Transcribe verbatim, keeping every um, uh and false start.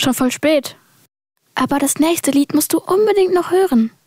schon voll spät. Aber das nächste Lied musst du unbedingt noch hören.